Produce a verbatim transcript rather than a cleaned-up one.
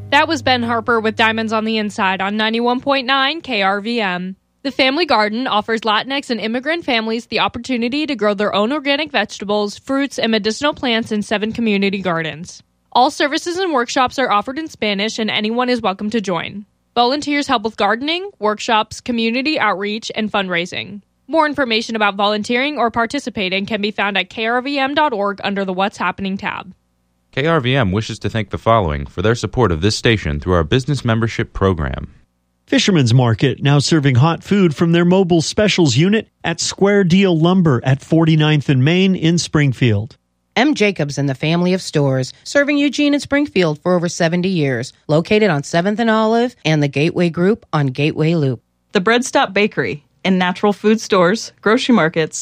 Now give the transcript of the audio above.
That was Ben Harper with Diamonds on the Inside on ninety-one point nine K R V M. The Family Garden offers Latinx and immigrant families the opportunity to grow their own organic vegetables, fruits, and medicinal plants in seven community gardens. All services and workshops are offered in Spanish, and anyone is welcome to join. Volunteers help with gardening, workshops, community outreach, and fundraising. More information about volunteering or participating can be found at K R V M dot org under the What's Happening tab. K R V M wishes to thank the following for their support of this station through our business membership program. Fisherman's Market, now serving hot food from their mobile specials unit at Square Deal Lumber at forty-ninth and Main in Springfield. M. Jacobs and the family of stores, serving Eugene and Springfield for over seventy years, located on seventh and Olive and the Gateway Group on Gateway Loop. The Bread Stop Bakery, in natural food stores, grocery markets,